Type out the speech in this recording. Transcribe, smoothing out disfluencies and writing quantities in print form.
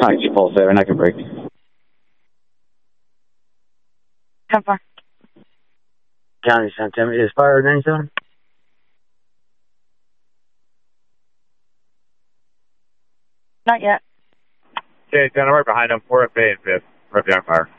Hi, Chipotle 7, I can break. How far? County San Timothy is fire 97? Not yet. Okay, 10, I'm right behind him. 4 FA and 5th. Right behind fire.